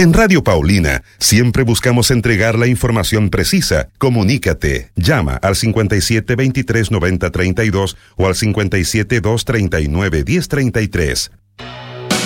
En Radio Paulina siempre buscamos entregar la información precisa. Comunícate. Llama al 57239032 o al 572391033.